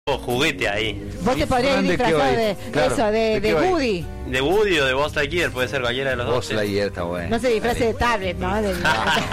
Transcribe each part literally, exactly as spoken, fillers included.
juguete ahí. Vos te podrías ir disfrazado de, claro, eso, de, de, de Woody. De Woody o de Buzz Lightyear, puede ser cualquiera de los dos. Buzz Lightyear está bueno. No se disfrace de tablet, ¿no? De...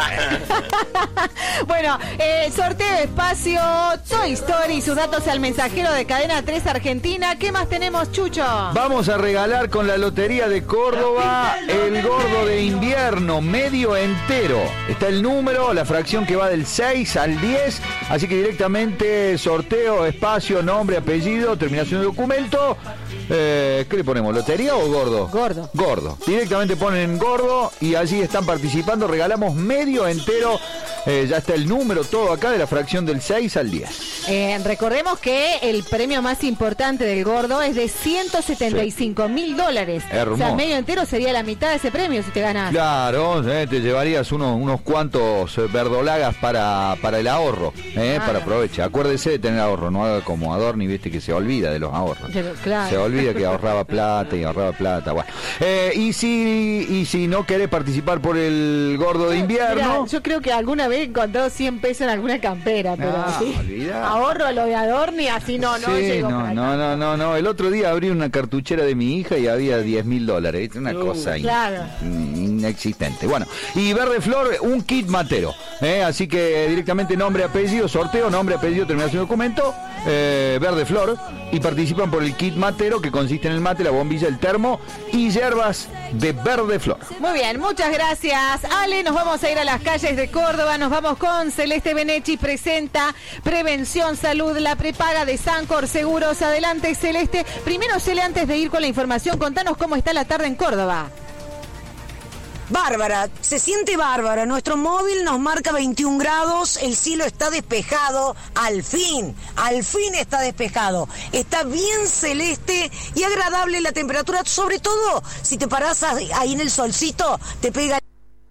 Bueno, eh, sorteo de espacio Toy Story, sus datos al mensajero de Cadena tres Argentina. ¿Qué más tenemos, Chucho? Vamos a regalar con la Lotería de Córdoba el gordo de invierno, medio entero. Está el número, la fracción que va del seis al diez, así que directamente sorteo, espacio, nombre, apellido, terminación de documento. Eh, ¿Qué le ponemos? ¿Lotería o gordo? Gordo. Gordo. Directamente ponen gordo y allí están participando. Regalamos medio entero. Eh, ya está el número todo acá de la fracción del seis al diez. Eh, recordemos que el premio más importante del gordo es de ciento setenta y cinco mil dólares. Hermoso. O sea, medio entero sería la mitad de ese premio si te ganas. Claro, eh, te llevarías unos, unos cuantos verdolagas para, para el ahorro. Eh, ah, para aproveche. Acuérdese de tener ahorro. No haga como Adorni, viste, que se olvida de los ahorros. Pero, claro. Se olvida que ahorraba plata y ahorraba plata. Bueno. Eh, y, si, y si no querés participar por el gordo de invierno. Mirá, yo creo que alguna vez encontró cien pesos en alguna campera, pero no, ¿sí? Olvidá. Ahorro lo de Adorni, así no, no sí, llegó no, no, no, no, no. El otro día abrí una cartuchera de mi hija y había diez mil dólares. Una uh, cosa claro. in, inexistente. Bueno, y Verde Flor, un kit matero. Eh, así que directamente nombre, apellido, sorteo, nombre, apellido, terminación de documento, eh, Verde Flor, y participan por el kit matero que consiste en el mate, la bombilla, el termo y hierbas de Verde Flor. Muy bien, muchas gracias, Ale. Nos vamos a ir a las calles de Córdoba. Nos vamos con Celeste Benechi, presenta Prevención Salud, la prepaga de Sancor Seguros. Adelante, Celeste. Primero, Cele, antes de ir con la información, contanos cómo está la tarde en Córdoba. Bárbara, se siente bárbara. Nuestro móvil nos marca veintiún grados, el cielo está despejado, al fin, al fin está despejado. Está bien celeste y agradable la temperatura, sobre todo si te parás ahí en el solcito, te pega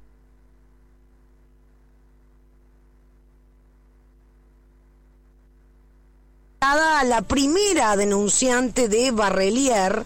la primera denunciante de Barrelier,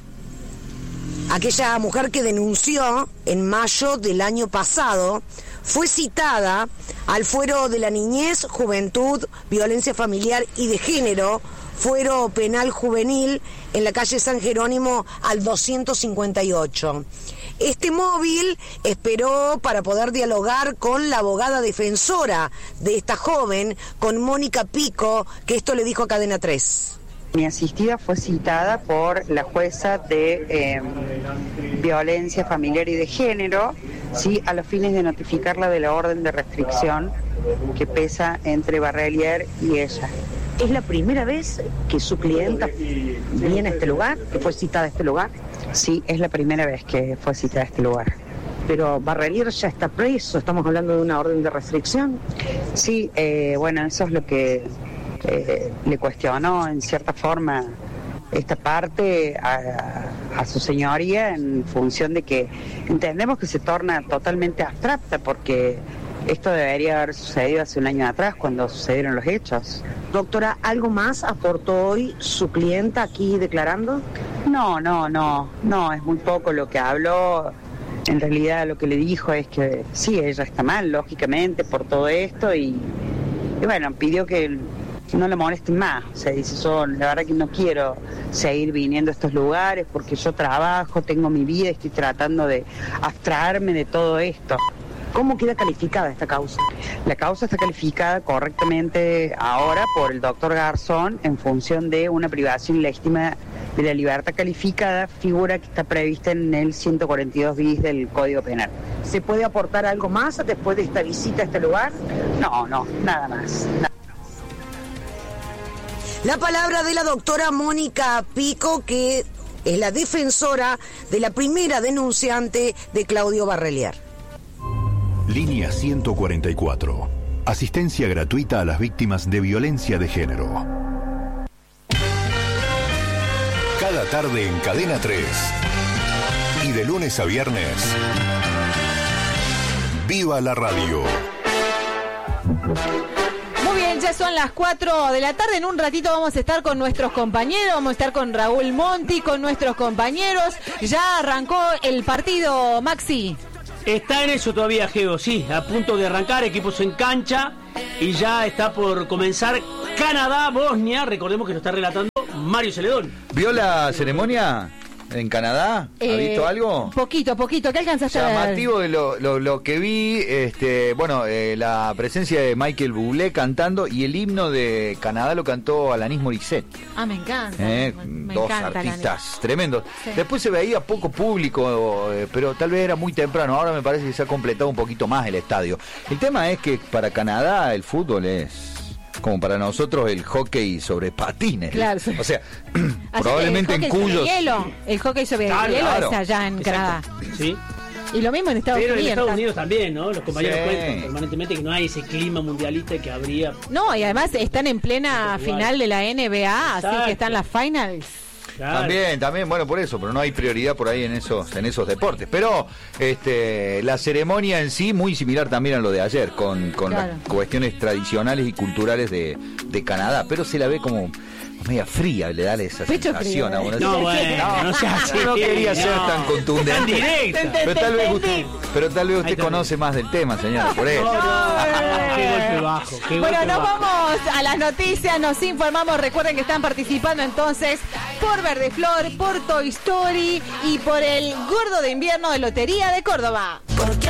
aquella mujer que denunció en mayo del año pasado, fue citada al Fuero de la Niñez, Juventud, Violencia Familiar y de Género, Fuero Penal Juvenil, en la calle San Jerónimo al doscientos cincuenta y ocho. Este móvil esperó para poder dialogar con la abogada defensora de esta joven, con Mónica Pico, que esto le dijo a Cadena tres. Mi asistida fue citada por la jueza de eh, violencia familiar y de género, sí, a los fines de notificarla de la orden de restricción que pesa entre Barrelier y ella. ¿Es la primera vez que su clienta viene a este lugar, que fue citada a este lugar? Sí, es la primera vez que fue citada a este lugar. Pero Barrelier ya está preso, estamos hablando de una orden de restricción. Sí, eh, bueno, eso es lo que eh, le cuestionó en cierta forma esta parte a, a su señoría, en función de que entendemos que se torna totalmente abstracta, porque esto debería haber sucedido hace un año atrás, cuando sucedieron los hechos. Doctora, ¿algo más aportó hoy su clienta aquí declarando? No, no, no, no, es muy poco lo que habló. En realidad lo que le dijo es que sí, ella está mal, lógicamente, por todo esto, y, y bueno, pidió que no la molesten más. O sea, dice, yo la verdad que no quiero seguir viniendo a estos lugares porque yo trabajo, tengo mi vida, estoy tratando de abstraerme de todo esto. ¿Cómo queda calificada esta causa? La causa está calificada correctamente ahora por el doctor Garzón en función de una privación ilegítima de la libertad calificada, figura que está prevista en el ciento cuarenta y dos bis del Código Penal. ¿Se puede aportar algo más después de esta visita a este lugar? No, no, nada más. Nada. La palabra de la doctora Mónica Pico, que es la defensora de la primera denunciante de Claudio Barrelier. Línea ciento cuarenta y cuatro. Asistencia gratuita a las víctimas de violencia de género. Cada tarde en Cadena tres. Y de lunes a viernes. ¡Viva la radio! Muy bien, ya son las cuatro de la tarde. En un ratito vamos a estar con nuestros compañeros. Vamos a estar con Raúl Monti, con nuestros compañeros. Ya arrancó el partido, Maxi. Está en eso todavía, Geo, sí, a punto de arrancar, equipos en cancha, y ya está por comenzar Canadá-Bosnia. Recordemos que lo está relatando Mario Celedón. ¿Vio la ceremonia en Canadá? ¿Ha Eh, visto algo? Poquito, poquito. ¿Qué alcanzaste a ver? Llamativo de lo, lo, lo que vi, este, bueno, eh, la presencia de Michael Bublé cantando y el himno de Canadá lo cantó Alanis Morissette. Ah, me encanta. Eh, me, me dos encanta artistas tremendos. Sí. Después se veía poco público, eh, pero tal vez era muy temprano. Ahora me parece que se ha completado un poquito más el estadio. El tema es que para Canadá el fútbol es como para nosotros el hockey sobre patines. Claro, sí. O sea, Así probablemente que en el hockey cuyos... sobre hielo, el hockey sobre Claro, hielo claro. está allá en Exacto. Canadá. Sí. Y lo mismo en Estados Pero en Unidos. Estados Unidos también, ¿no? Los compañeros Sí. cuentan permanentemente que no hay ese clima mundialista que habría. No, y además están en plena Portugal. final de la N B A, así Exacto. que están las finals. Claro. También, también, bueno, por eso, pero no hay prioridad por ahí en esos, en esos deportes. Pero este, la ceremonia en sí, muy similar también a lo de ayer, con, con Claro. las cuestiones tradicionales y culturales de, de Canadá, pero se la ve como media fría, le da esa Pecho sensación frío, a uno. No, bueno, no sea así. no quería ser No. tan contundente. Tan directa. Pero tal vez usted, pero tal vez Ahí usted está. conoce más del tema, señora, por eso. No, no, qué golpe bajo. Qué Bueno, golpe nos bajo. vamos a las noticias, nos informamos. Recuerden que están participando entonces por Verde Flor, por Toy Story y por el Gordo de Invierno de Lotería de Córdoba. Porque